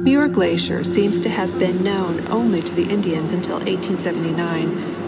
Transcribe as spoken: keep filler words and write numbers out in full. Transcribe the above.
Muir Glacier seems to have been known only to the Indians until eighteen seventy-nine,